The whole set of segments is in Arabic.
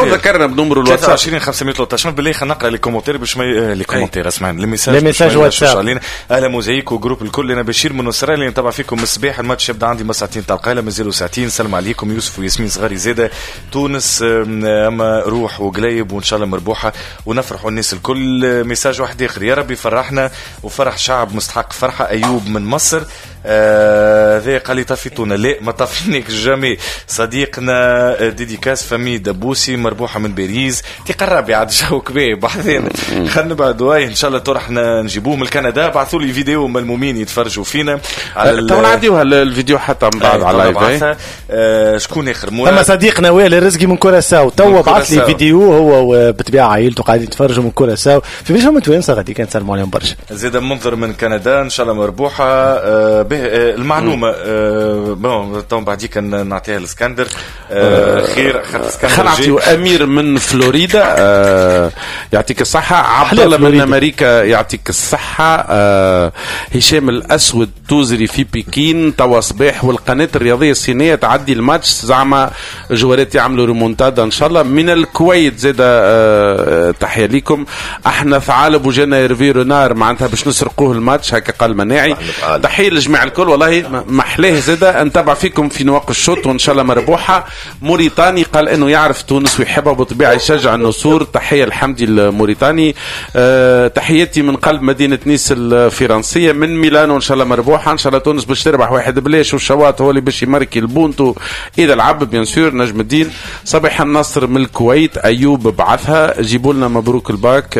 ذكرنا بنمر الواتساب 23 513. بالله خلينا نقرا لي كومونتير باش لي كومونتير اسمعني لي ميساج واتساب. اهلا موزايك وجروب الكل. انا بشير من اسرائيل اللي نتابع فيكم من الصباح. الماتش يبدا عندي ما ساعتين تاع القايله مازالوا ساعتين. سلام عليكم يوسف وياسمين صغاري زاده تونس اما روح وقليب وان شاء الله مربوحه ونفرحوا الناس الكل. ميساج واحد اخر يا ربي فرحنا وفرح شعب مستحق فرحه. ايوب من مصر ذي قال لي طفيتونا. لا ما طفينيك جامي صديقنا. ديديكاس فامي دبوسي مربوحه من باريس تقرب يا عاد جو كبير بحثين. خلينا نبعد واي ان شاء الله تو راح نجيبوه من كندا. بعثوا لي فيديو ملمومين يتفرجوا فينا على تو نعديوها الفيديو حتى من بعد على لايف. شكون اخر ثم صديقنا وائل الرزقي من كوراساو تو بعث لي فيديو هو بطبيعه عائلته قاعدين يتفرجوا من كوراساو في بيجهم توانسه غادي كان سلموا عليهم برشا. زيد منظر من كندا ان شاء الله مربوحه. المعلومه بون تو بعديك نعطيها لاسكندر خير. خلينا نعطيو امير من فلوريدا يعطيك الصحه. عبد الله من امريكا يعطيك الصحه. هشام الاسود توزري في بكين توا صباح والقناه الرياضيه الصينيه تعدي الماتش زعما جوارات يعملوا ريمونتادا ان شاء الله. من الكويت زاده تحيه لكم. احنا ثعالب وجانا يرفي رونار معناتها باش نسرقوه الماتش هكا قال مناعي. تحيه للجميع الكل والله محلاه زاده. نتابع فيكم في نواق الشوط وان شاء الله مربوحه. موريتاني قال انه يعرف تونس ويحبها وبطبيعه يشجع النصور. تحيه الحمدي الموريتاني. تحياتي من قلب مدينه نيس الفرنسيه من ميلانو ان شاء الله مربوحه. ان شاء الله تونس باش تربح واحد بلاش والشواط هو اللي باش يماركي البونتو اذا العب بيان سور. نجم الدين صباح النصر من الكويت. ايوب بعثها جيبوا لنا مبروك الباك.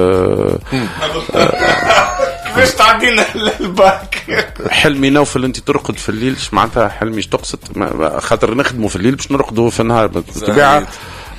كيفاش تعدينا الباك. حلمي نوفل انت ترقد في الليل معناتها حلمي تقصد خاطر نخدموا في الليل باش نرقدوا في النهار بالطبيعه.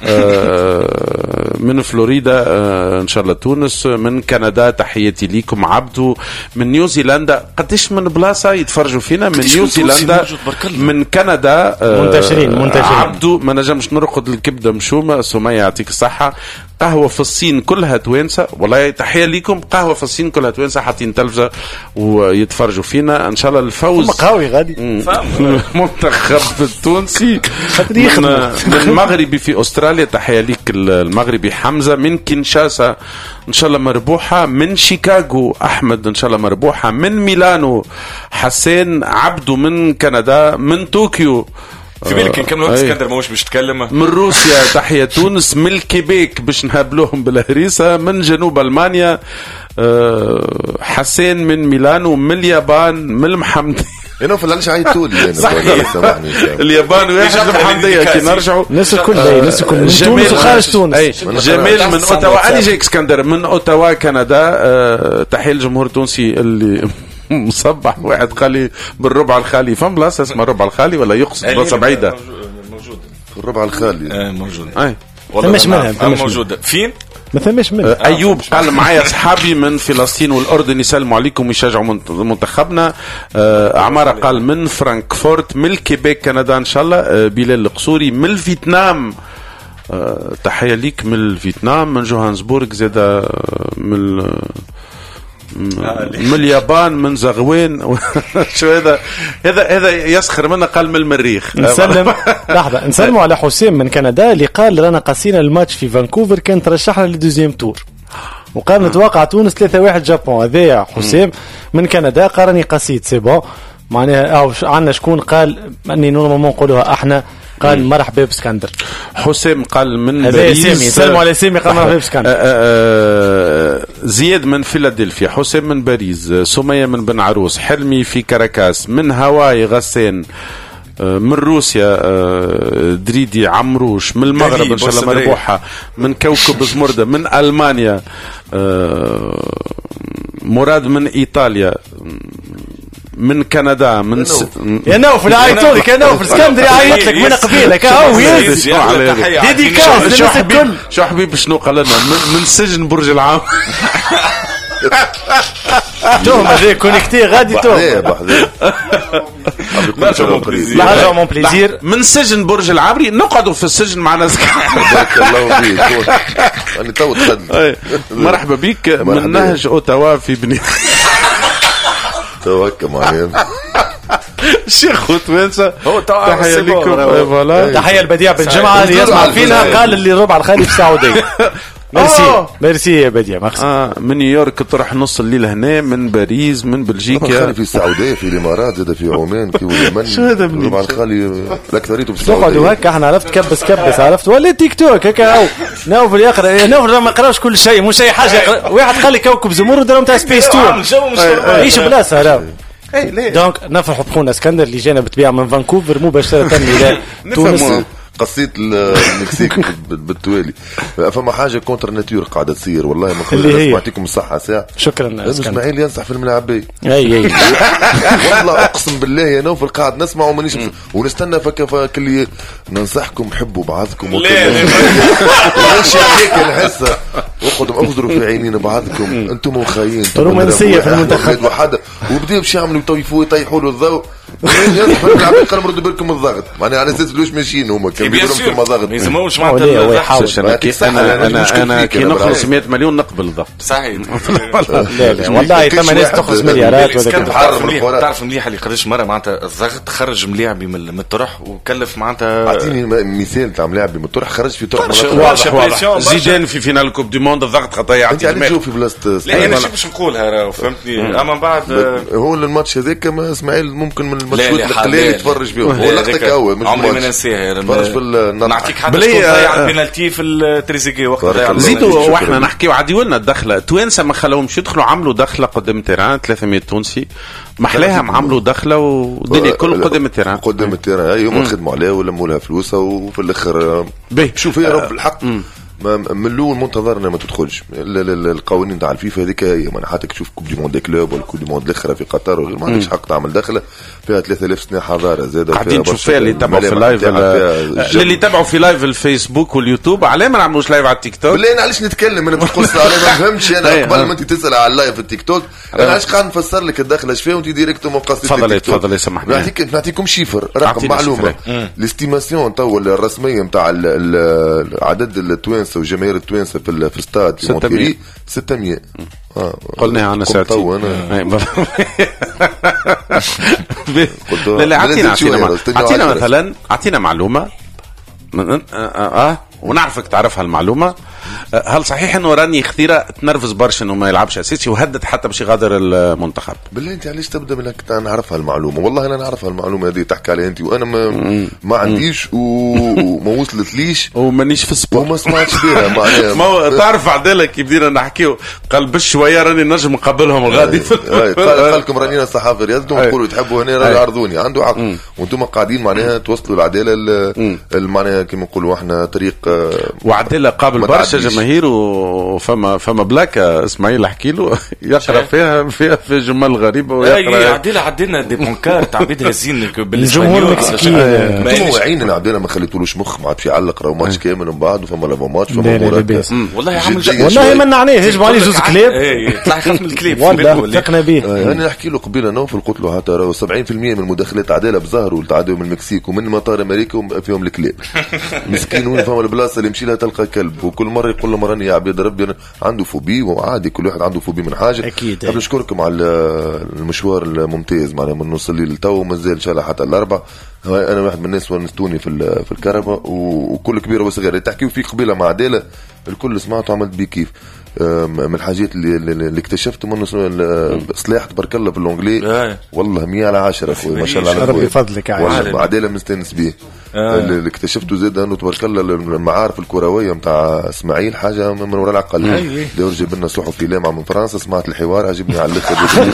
من فلوريدا ان شاء الله تونس. من كندا تحياتي ليكم. عبدو من نيوزيلندا. قديش من بلاصه يتفرجوا فينا من نيوزيلندا من كندا منتشرين. عبدو ما نجمش نرقد الكبده مشومه. سميه يعطيك الصحه. قهوة في الصين كلها توانسة والله تحية ليكم. قهوة في الصين كلها توانسة حاطين تلفزة ويتفرجوا فينا. ان شاء الله الفوز قوي غادي المنتخب التونسي. من المغربي في استراليا تحية ليك المغربي حمزة. من كينشاسا ان شاء الله مربوحة. من شيكاغو احمد ان شاء الله مربوحة. من ميلانو حسين. عبدو من كندا. من طوكيو في بالك نكملوا اسكندر ماهوش باش تكلم. من روسيا تحية تونس. من الكيبيك باش نهبلوهم بالهريسة. من جنوب ألمانيا حسين. من ميلانو. من اليابان من المحمدية. هنا فلانش عايز تقول اليابان واحد المحمدية كي نرجعوا ناس الكل تونس وخارج تونس. جميل من أوتاوا. أنا جاي اسكندر من أوتاوا كندا. تحية الجمهور التونسي اللي مصبح. واحد قال لي بالربع الخالي فم بلاصه اسمها الربع الخالي ولا يقصد بلاصه بعيده موجود في الربع الخالي موجود. والله مش موجوده فين ما ثمش منه. ايوب قال معايا اصحابي من فلسطين والاردن يسلموا عليكم ويشجعوا منتخبنا. عماره قال من فرانكفورت. من الكيبيك كندا ان شاء الله. بلال القصوري من الفيتنام. تحيه ليك من الفيتنام. من جوهانسبورغ زاده. من اليابان. من زغوين. شو هذا يسخر منا. قال من المريخ. نسلم لحظه نسلموا على حسين من كندا اللي قال رانا قاسينا الماتش في فانكوفر كان ترشحنا للدوزيام تور وقال نتوقع تونس 3-1 جابون. هذا حسين من كندا قارني قاسيت سي بون معناها. عندنا شكون قال اني نورمالمون نقولوها احنا قال مرحبا باسكندر. حسام قال من باريس. سلموا على سامي قال مرحبا باسكندر. زياد من فيلادلفيا. حسام من باريس. سمية من بن عروس. حلمي في كاراكاس. من هاواي غسان. من روسيا دريدي عمروش. من المغرب ان شاء الله مربوحة. من كوكب زمردة. من ألمانيا مراد. من إيطاليا. من كندا. من يا نوفل عيطولك يا نوفل اسكندري عيط لك من قبيلك اهو يزي ديديكاس للناس الكل. شو حبيبي شنو قال لنا من سجن برج العام. توهم هذا كونيكتي غادي توهم لا مون بليزير. من سجن برج العمري نقعدوا في السجن معنا. بارك الله فيك. انا تو تخدم. مرحبا بك. من نهج اوتاوا في بني توكل معايا. الشيخ وتوانسه هو تحية لكم. فوالا تحية البديع بن جمعة اللي يسمع فينا قال اللي ربع الخالي في السعودية. ميرسي يا بديع من نيويورك تروح نص الليل هنا، من باريس، من بلجيكا، في السعوديه، في الامارات، زاد في عمان، في اليمن. شو هذا من ربع الخالي الاكثريته في السعوديه. تقعدوا هكا احنا عرفت كبس عرفت ولا تيك توك هكا نوفل يقرا نوفل ما قراوش كل شيء مش اي حاجه. واحد قال لي كوكب زمر ودرهم تاع سبيس تور عيش بلاصه راهو. دونك نفرحوا بخونا اسكندر اللي جانا بالطبيعه من فانكوفر مباشره الى تونس. قصيت المكسيك بالتوالي. فما حاجه كونتر ناتور قاعده تصير والله. ما يعطيكم الصحه ساعه. شكرا اسماعيل ينصح في الملاعبيه. اي والله اقسم بالله يا نوفل قاعد نسمع ومانيش ونستنى فكلي ننصحكم حبوا بعضكم ليش عليك الحصه اخذوا في عينين بعضكم انتم مخايين رومانسيه في المنتخب وحده وبداوا باش يعملوا يطيحوا له الضوء. قالوا ردوا بالكم الضغط معناها على اساس لوش ماشيين هما كانوا يقولوا لكم ضغط ما يسموش معناتها. انا كي نخلص 100 مليون نقبل الضغط صحيح. لا والله ثم ناس تخلص مليارات. تعرف مليح اللي قداش مره معناتها الضغط خرج ملاعبي من الطرح وكلف معناتها. اعطيني مثال تاع ملاعبي من الطرح خرج في طرح. واضح زيدان في فينال كوب دي موند الضغط خطا يعطي انت تشوف في بلاصه. لا انا شو باش نقولها فهمتني. اما بعد هو الماتش هذاك ما اسماعيل ممكن من الماتشات القليل يتفرج فيهم. هو لقطك اول مش عمري ما ننساها. نعطيك حتى ضيع البنالتي في التريزيجيه وقت ضيع. زيدوا واحنا نحكيو عاديو لنا الدخله توانسه ما خلوهمش يدخلوا عملوا دخله قدام التيران 300 تونسي محلاهم عملوا دخله والدنيا كل قدام التيران اي هم خدموا عليها ولموا لها فلوسها وفي الاخر شوف يا رب الحق من الاول منتظرنا ما تدخلش القوانين تاع الفيفا هذيك هي ما حتى تشوف كوب دي موند كلوب ولا كوب دي موند الاخرى في قطر ما عندكش حق تعمل دخله فيها 3000 سنه حضاره زاده. قاعدين نشوف فيها اللي يتابعوا في اللايف اللي يتابعوا في لايف الفيسبوك واليوتيوب علاه ما نعملوش لايف على التيك توك. بالله انا علاش نتكلم انا بتقص انا ما فهمتش انا قبل ما انت تسال على اللايف في التيك توك انا علاش قاعد نفسر لك الدخله اش فيها وانت ديريكت مقصد. تفضل سامحني نعطيكم شيفر رقم معلومه الاستيماسيون تو الرسميه نتاع عدد التوانسه وجماهير التوانسه في الاستاد في مونتري 600. قلنا عنا ساعتين. لا اعطينا معلومه ونعرفك تعرفها المعلومه. هل صحيح انه راني خثيره تنرفز برشا انه ما يلعبش اساسي وهدد حتى باش يغادر المنتخب؟ بالله انت علاش تبدا من هيك نعرفها المعلومه؟ والله انا نعرفها المعلومه هذه تحكي عليها انت وانا ما عنديش وما وصلتليش ومانيش في السبور وما سمعتش بها معناها. ما تعرف عدالك كي بدينا نحكيو قال بشويه راني نجم نقابلهم غادي قال لكم راني الصحافه رياضتهم تقولوا تحبوا هنا راه يعرضوني عنده حق وانتم قاعدين معناها توصلوا العداله معناها كما نقولوا احنا طريق وعداله قابل برشا جماهير وفما بلاك اسماعيل احكي له يقرا فيها في جمل غريبه ويقرا عدينا دي بونكار تاع بيد هزين بالجمهور المكسيكي. انتم واعيين ان عدينا ما خليتولوش مخ ما عادش يعلق راه ماتش كامل من بعد وفما لافو ماتش فما والله عامل والله ما نعنيه يجب عليه جوز كليب طلع يخاف من الكليب والله ثقنا به. انا نحكي له قبيله نوفل قلت له حتى راه 70% من المداخلات عداله بظهروا تعدوا من المكسيك ومن مطار امريكا فيهم الكليب مسكين فما البلاصه اللي يمشي لها تلقى كلب وكل مره يقول له مراني يا عبيد ربي عنده فوبي وعادي كل واحد عنده فوبي من حاجه. اكيد نشكركم على المشوار الممتاز معنا من نص الليل لتو مازال ان شاء الله حتى الاربع. انا واحد من الناس ونستوني في الكهرباء وكل كبيره وصغيره تحكيوا في قبيله مع عداله الكل سمعته عملت بيه كيف. من الحاجات اللي اكتشفت منه صلاح تبارك الله في اللونجلي والله 100 على 10 اخوي ما شاء الله على ربي فضلك والله عداله مستانس بيه. اللي اكتشفته زاد انه تبارك الله المعارف الكرويه نتاع اسماعيل حاجه من وراء العقل. دور جاب لنا صحفي لامعه من فرنسا سمعت الحوار عجبني على الاخر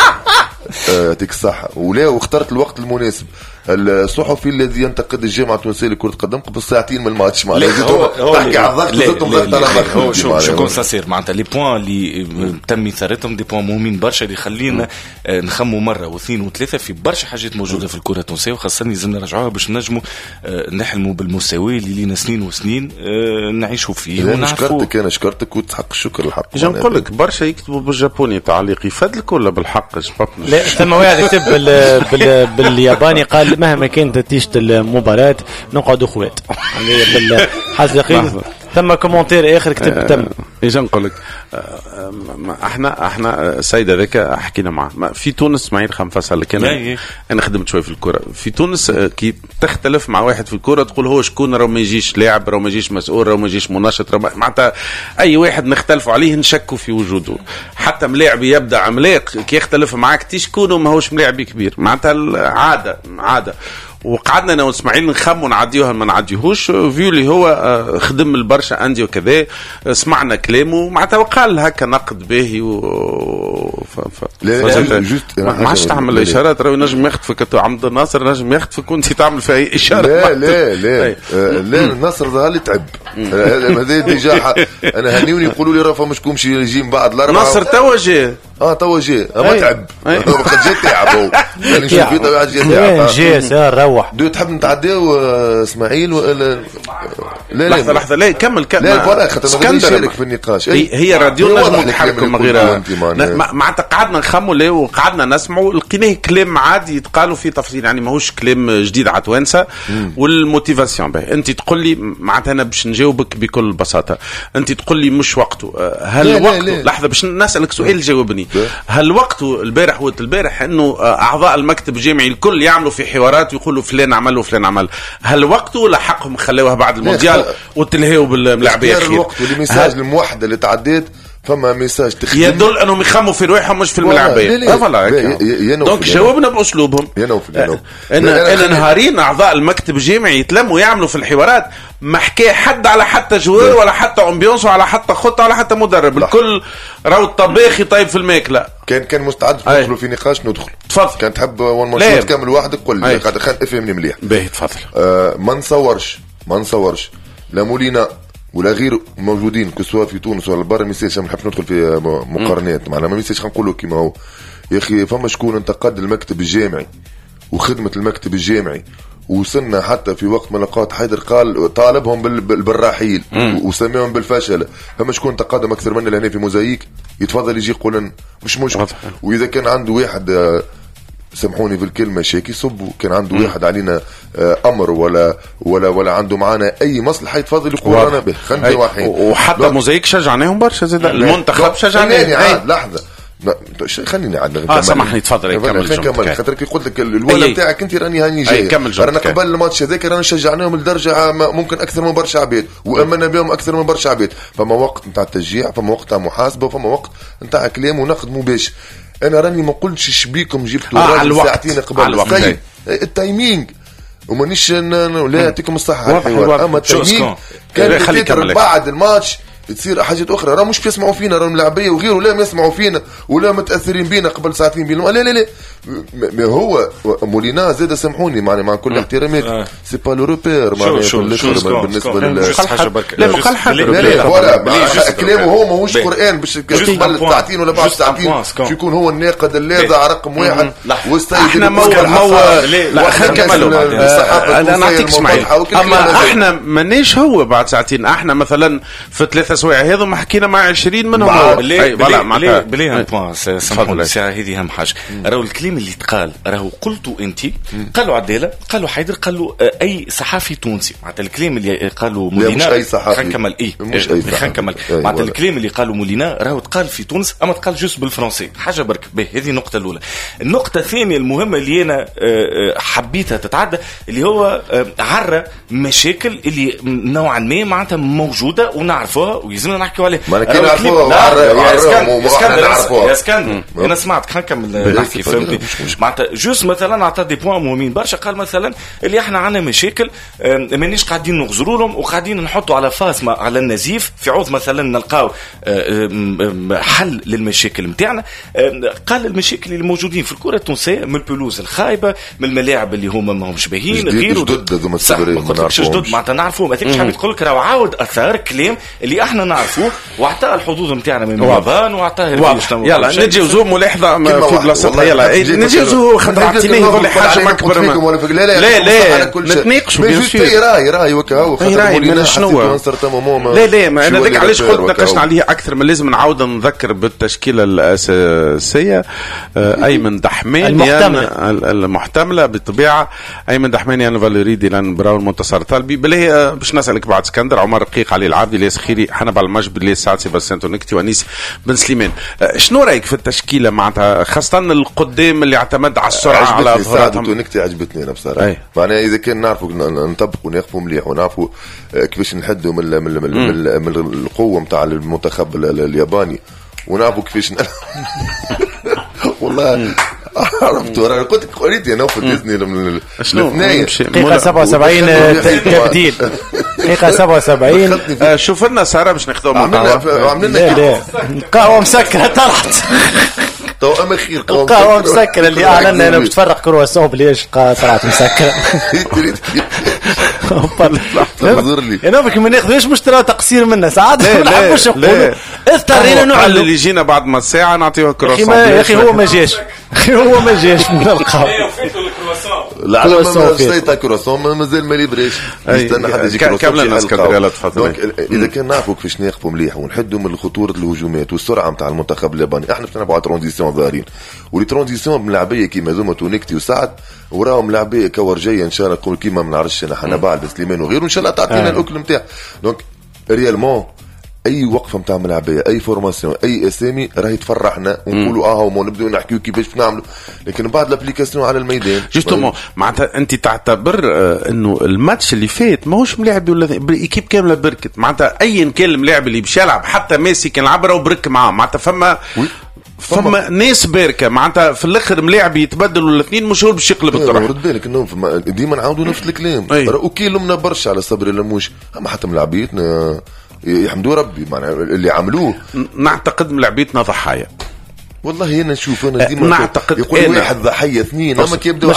يعطيك الصحة واخترت الوقت المناسب. الصحفي الذي ينتقد الجامعة التونسية لكرة القدم قبل ساعتين من الماتش معناها تحكي على الضغط زدتهم ضغط على الضغط. شو كون ساسير معناتها لي بوان اللي تم إثارتهم دي بوان مهمين برشا اللي خلينا نخموا مرة واثنين وثلاثة في برشا حاجات موجودة في الكرة التونسية وخاصة لازمنا نرجعوها باش نجموا نحلموا بالمساواة اللي لينا سنين وسنين نعيشوا فيه ونعرفوا. أنا شكرتك وتحق الشكر الحق. جا نقول لك برشا يكتبوا بالجابوني تعليق يفادلك ولا بالحق لا ثم واحد يكتب بالياباني قال مهما كانت نتيجة المباراة نقعد اخوات بالحزقين. ثم كومنتير اخر كتب تم ايش نقول لك؟ احنا السيد هذاك حكينا معاه في تونس. اسماعيل خنفسه لكن انا خدمت شوي في الكره في تونس. كي تختلف مع واحد في الكره تقول هو شكون، راه ما يجيش لاعب، راه ما يجيش مسؤول، راه ما يجيش مناشط، معناتها اي واحد نختلفوا عليه نشكوا في وجوده. حتى ملاعب يبدا عملاق كي يختلف معاك تشكونه ما هوش ملاعب كبير، معناتها عاده. وقعدنا انا واسماعيل نخموا نعديوها ما نعديوهوش فيولي هو خدم البرشا عندي وكذا. سمعنا كلامه معناتها وقال هكا نقد باهي ما عادش تعمل اشارات. راه نجم يخطفك عبد الناصر، نجم يخطفك وانت تعمل في اي اشاره. لا النصر ظهر لي تعب هذا ديجا. انا هنيوني يقولوا لي راه فما شكون شي يجي من بعد الاربعه. نصر توا جا ما تعب قد جا تعب. يعني نشوف في طبيعه جا تعب روح دو تحب نتعداو اسماعيل ولا لحظه لا كمل لا خاطر نشارك في النقاش. هي راديو نجم نتحركوا من غير معناتها قعدنا نخموا له وقعدنا نسمعوا لقيناه كلام عادي يتقالوا فيه تفصيل، يعني ماهوش كلام جديد على توانسه. والموتيفاسيون به انت تقول لي معناتها انا باش نجاوبك بكل بساطه. انت تقول لي مش وقته. هل وقته لحظه باش نسالك سؤال جاوبني. هل وقته البارح انه اعضاء المكتب الجامعي الكل يعملوا في حوارات ويقولوا فلان عمل وفلان عمل؟ هل وقته ولا حقهم خلوها بعد المونديال وتلهيوا باللاعبيه خير؟ الوقت والميساج الموحده اللي تعديت فما ميساج تخدم يدل انهم يخموا في رواحهم مش في الملاعبيه. دونك جاوبنا باسلوبهم. انا نهارين اعضاء المكتب الجامعي يتلموا يعملوا في الحوارات ما حكى حد على حتى جوار ولا حتى امبيونس ولا حتى خطه ولا حتى مدرب. الكل راهو الطباخ يطيب في الماكله. كان مستعد ندخلوا في نقاش ندخل. تفضل. كان تحب وان تكمل وحدك قول لي قاعد خان افهمني مليح. باهي تفضل. ما نصورش لا مولينا ولا غير موجودين كسوا في تونس ولا برا. ميساج ما نحبش ندخل في مقارنات معنا. ما ميساج نقولوا كيما هو يا اخي. فما شكون انتقد المكتب الجامعي وخدمه المكتب الجامعي وصلنا حتى في وقت من الاوقات حيدر قال طالبهم بالرحيل وسميهم بالفشل. فما شكون انتقدهم اكثر من اللي هنا في موزايك يتفضل يجي يقول مش مشكل. واذا كان عنده واحد سامحوني في الكلمه شاكي صبوا كان عنده واحد علينا امر ولا عنده معانا اي مصلحه يتفضل يقول انا به خلينا واحد. وحتى موزايك شجعناهم برشا زاد المنتخب شجعناهم. لحظه خليني عاد سامحني تفضل كمل خاطر كي قلت لك الولد نتاعك انت راني هاني جاي. انا قبل الماتش هذاك رانا شجعناهم لدرجه ممكن اكثر من برشا عباد وامنا بهم اكثر من برشا عباد. فما وقت نتاع التشجيع، فما وقت نتاع محاسبه، فما وقت نتاع كلام ونقد مباشر. انا راني ما قلتش شبيكم جبتوا ساعتين قبل التايمينج ومانيش لا يعطيكم الصحه. اما التايمينج كان بعد الماتش تصير حاجات اخرى. راه مش بيسمعوا فينا، راه ملاعبيه وغيره لا يسمعوا فينا ولا متاثرين بينا قبل ساعتين بينا. لا ما هو مولينا زاد سامحوني مع كل احتراماتي سي با لو روبير بالنسبه لا مقلحه ولا كلامه هو ماهوش قران باش قبل ساعتين ولا بعد ساعتين يكون هو الناقد اللاذع رقم واحد والسيد احنا لا خلينا نكملوا. انا نعطيك اسماعيل اما احنا مانيش هو بعد ساعتين. احنا مثلا في 3 سوايع هذا ما حكينا مع 20 منهم. بلي بوان سامحوني الساعه هذه اهم حاجه. راهو الكلام اللي تقال راهو قلتوا انت قالوا عداله قالوا حيدر قالوا اي صحافي تونسي. معناتها الكلام اللي قالوا مولينا خلينا نكمل خلينا نكمل. معناتها الكلام اللي قالوا مولينا راهو تقال في تونس اما تقال جوست بالفرنسي حاجه برك. هذه النقطه الاولى. النقطه الثانيه المهمه اللي انا حبيتها تتعدى اللي هو عرى مشاكل اللي نوعا ما معناتها موجوده ونعرفوها ويلزمنا نحكيو عليه. ما كي نعرفوها يا اسكندر انا سمعت خلينا نكمل نحكي فهمتني. معناتها جوست مثلا عطى دي بوان مهمين برشا. قال مثلا اللي احنا عندنا مشاكل مانيش قاعدين نغزروا لهم وقاعدين نحطوا على فاسمه على النزيف في عوض مثلا نلقاو حل للمشاكل نتاعنا. قال المشاكل اللي موجودين في الكره التونسيه من البلوز الخايبه من الملاعب اللي هما ماهمش باهيين غير جدد معناتها نعرفوه. ما تكش حاب تقول لك راه عاود اثار كلام اللي احنا نعرفوه واعطى الحظوظ نتاعنا من اليابان واعطاه. يلا نجيوزو ملاحظه في بلاصتها. يلا نجيوزو خاطر عطيني يقول لي حاجه اكبر. لا نتناقشوا بيان سور. راي وكاو خاطر شنو لا ما انا ذاك علاش قلت ناقشنا عليه اكثر من لازم نعاود نذكر بالتشكيله الاساسيه. ايمن دحماني المحتمله بالطبيعه. ايمن دحماني انا فالوريدي لان براون منتصر طالبي بلي باش نسالك بعد اسكندر عمر رقيق علي العابدي ليس خيري حنبال المجبري سعد سيباستيان تونيكتي وانيس بن سليمان. شنو رايك في التشكيله معناتها خاصه القدام اللي اعتمد على السرعه على ظهوراتهم؟ تونيكتي عجبتني انا بصراحه. معناها اذا كان نعرفوا نطبقوا ونقفوا مليح ونعرفوا كيفاش نحدوا من القوه نتاع المنتخب الياباني ونعرفوا كيفاش والله عرفت انا قلت قريت انا في ديزني من دقيقه 77 تبديل دقيقه 77. شوف لنا ساره باش ناخذوا عملنا قهوه مسكره طلعت تو اما خير قهوه مسكره اللي اعلنا انه باش تفرق كرواسون بليش طلعت مسكره. تنظر لي انا بك ما ناخذوش مشترى تقصير منا ساعات ما نحبوش نقولوا اضطرينا نعلل اللي يجينا بعد ما ساعه نعطيوه كرواسون. يا اخي هو ما جاش هو ما جاش من القهوه لا ما سيتا كرواسون مازال ما ليبريش نستنى حد يجي كرواسون. كامل الناس كدريالات تفضل. اذا كان نعرفوا كيفاش نقفوا مليح ونحدوا من خطوره الهجومات والسرعه نتاع المنتخب الياباني. احنا بنلعبوا على ترانزيسيون ظاهرين ولي ترانزيسيون ملاعبيه كيما زوما تونيكتي وسعد وراهم ملاعبيه كورجيه ان شاء الله نقول كيما ما نعرفش انا حنبال سليمان وغيره ان شاء الله تعطينا الاكل نتاع. دونك ريالمون اي وقفه نتاع ملاعبيه اي فورماسيون اي اسامي راهي تفرحنا ونقولوا وما نبداو نحكيو كيفاش نعملوا. لكن بعد الابليكاسيون على الميدان جوستومون معناتها انت تعتبر انه الماتش اللي فات ماهوش ملاعب ولا ايكيب كامله بركت معناتها ايا كان الملاعب اللي باش يلعب حتى ميسي كان لعب راهو برك معاه معناتها فما ناس باركه معناتها في الاخر ملاعب يتبدلوا الاثنين مش هو باش يقلب الطرح. رد بالك انه ديما نعاودوا نفس الكلام اوكي لمنا برشا على صبر الموش اما حتى ملاعبيتنا يحمدوا ربي معناها اللي عملوه. نعتقد ملاعبيتنا ضحايا والله انا نشوف انا ديما نعتقد يقول واحد ضحيه اثنين اما كيبداو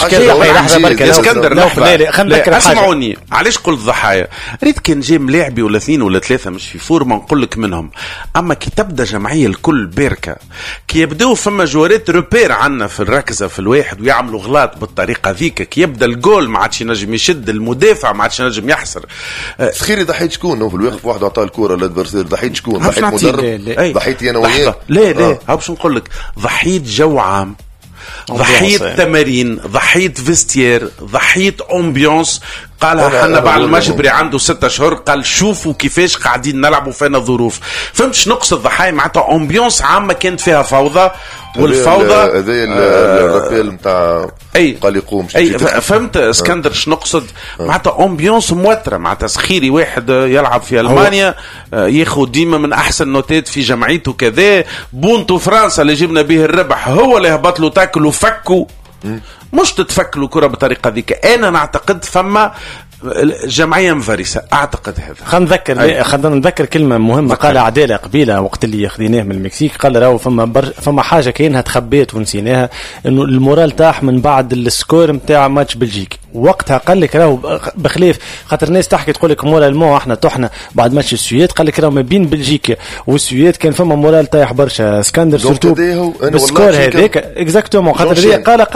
اسكندر اسمعوني علاش قلت ضحايا. ريت كان جاي ملاعبي ولا اثنين ولا ثلاثه مش في فورمه نقول لك منهم. اما كي تبدا جمعيه الكل باركه كي يبداو فما جوارات روبير عنا في الركزه في الواحد ويعملوا غلط بالطريقه ذيك كي يبدا الجول ما عادش ينجم يشد المدافع ما عادش ينجم يحصر. سخيري ضحيت شكون في الواقف واحد عطاه الكره للادفيرسير ضحيت شكون ضحيت مدرب ضحيت انا وياه لا ها باش نقول لك ضحيت جو عام ضحيت تمارين ضحيت فيستير ضحيت امبيونس. قالها حنا بعد المجبري عنده 6 أشهر قال شوفوا كيفاش قاعدين نلعبوا فينا ظروف. فهمت شنو نقصد ضحايا معناتها امبيونس عامه كانت فيها فوضى والفوضى هذا الرابيل نتاع قال يقوم فهمت اسكندر شنو نقصد معناتها امبيونس موتره معناتها سخيري واحد يلعب في المانيا ياخذ ديما من احسن نوتات في جمعيته كذا بونتو فرنسا اللي جبنا به الربح هو اللي هبط له تاكل وفكوا مش تتفكلوا كرة بطريقة ذيك. أنا نعتقد فما جمعية مفارسة أعتقد هذا. خلينا نذكر كلمة مهمة قالها عدالة قبيلة وقت اللي خذيناه من المكسيك قال راهو فما حاجة كأنها تخبيت ونسيناها إنه المورال تاح من بعد السكور متاع ماتش بلجيك وقتها قال لك راهو بخلاف خاطر الناس تحكي تقول لك مورالمون احنا طحنا بعد ماتش السويد قال لك راهو ما بين بلجيكا والسويد كان فما مورال طايح برشا اسكندر سورتو بالسكور هذاك اكزاكتومون خاطر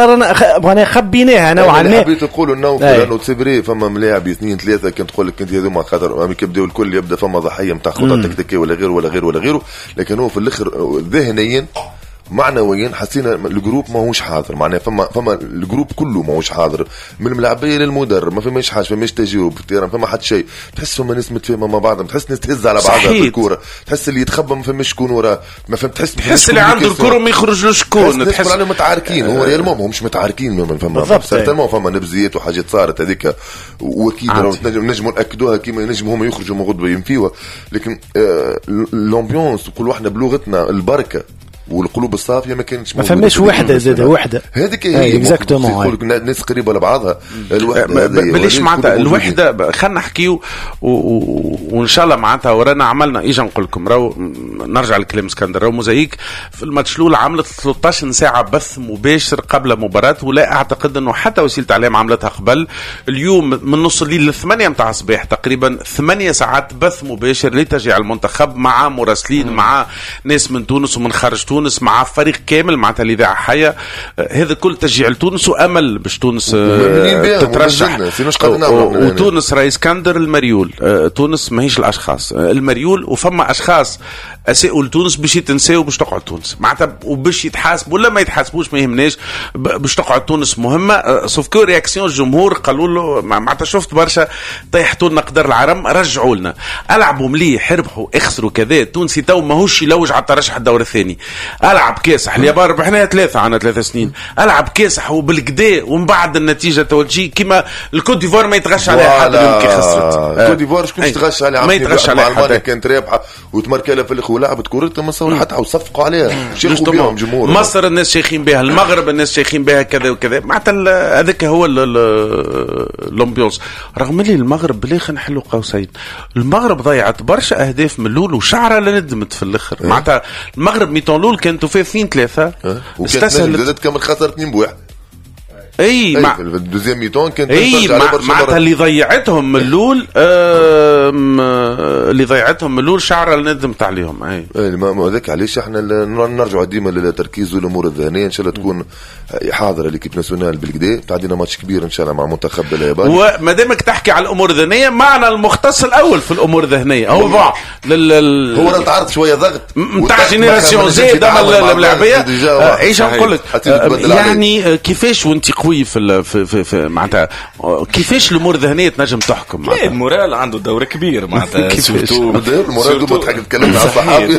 قال خبيناها نوعا ما حبيت تقولوا انه لانه تسبري فما ملاعب 2 3 كنت تقول لك انت هذوما خاطر كيبداو الكل يبدا فما ضحيه نتاع خطه تكتيكيه ولا غيره لكن هو في الاخر ذهنيا معنويا حسينا الجروب ما هوش حاضر معناه فما الجروب كله ما هوش حاضر من الملاعبيه للمدرب ما فماش حاجه فماش تجاوب فما حد شيء تحس فما ناس متفاهمه مع بعضهم تحس ناس تهز على بعضها في الكوره تحس اللي يتخبى ما فماش شكون وراه ما فهمت تحس اللي عنده الكوره ما يخرجلوش شكون تحس عليهم متعاركين هو ريالمون هم مش متعاركين فما نبزيات وحاجات صارت هذيك واكيد نجموا ناكدوها كيما ينجموا هم يخرجوا من غدوه ينفيوها لكن الامبيونس كل واحده بلغتنا البركه والقلوب الصافيه ما كانتش ما فماش وحده زاده وحده هذيك هي اكزاكتومون الناس قريبه لبعضها بلاش معناتها الوحده خلينا نحكيو وان شاء الله معناتها ورانا عملنا اجا نقول لكم راهو نرجع لكلام اسكندر راهو موزايك في الماتش الاول عملت 13 ساعه بث مباشر قبل مباراه ولا اعتقد انه حتى وسيله اعلام عملتها قبل اليوم من نص الليل ل8 متاع الصباح تقريبا 8 ساعات بث مباشر لتشجيع المنتخب مع مراسلين مع ناس من تونس ومن خارج تونس مع فريق كامل معناتها الاذاعه حيه. هذا كل تشجيع لتونس وامل باش تونس تترشح. وتونس راهي اسكندر المريول. تونس ماهيش الاشخاص المريول، وفما اشخاص اساءوا لتونس باش يتنساو باش تقعد تونس معناتها وباش يتحاسبوا ولا ما يتحاسبوش ما يهمناش، باش تقعد تونس مهمه. سوف كو رياكسيون الجمهور قالوا له معناتها شفت برشا طيحتوا لنا قدر العرم، رجعوا لنا العبوا مليح، ربحوا اخسروا كذا. التونسي تو ماهوش يلوج على الترشح الدور الثاني. العب كاسح اليابان ربحناها 3 عنا 3 سنين، العب كاسح وبالكدا ومن بعد النتيجه توجي كيما الكوت ديفوار ما يتغش عليها حد اليوم كي خسرت. الكوت ديفوار شكون يتغش عليها؟ ما يتغش عليها حد. كانت رابحه وتمركلها في الاخر ولعبت كورتها ما صور حتى وصفقوا عليها شيخوا بهم جمهور. مصر الناس شيخين بها، المغرب الناس شيخين بها كذا وكذا معناتها هذاك هو الامبيونس. رغم اللي المغرب بالاخر نحلوا قوسين، المغرب ضيعت برشا اهداف من الاول وشعرها لا ندمت في الاخر. معناتها المغرب ميتون الاول كانت فيه 2-3 استسهلت كامل خسر 2-1. اي مع الدوزيام ميتون كانت معناتها اللي ضيعتهم من الاول اللي ضيعتهم من الاول شعر ندمت عليهم. اي ما هذاك علاش احنا نرجعوا ديما للتركيز والامور الذهنيه ان شاء الله تكون حاضره ليكيب ناسيونال بالكدا. تعدينا ماتش كبير ان شاء الله مع منتخب اليابان. وما دامك تحكي على الامور الذهنيه معنا المختص الاول في الامور الذهنيه هو هو راه تعرض شويه ضغط نتاع جينيراسيون زيد الملاعبيه. ايش نقول لك يعني كيفاش وانت قوي في معناتها كيفاش الامور الذهنيه تنجم تحكم معناتها المورال عنده دور كبير معناتها سورتو المورال دوما تحكي تكلم مع الصحافي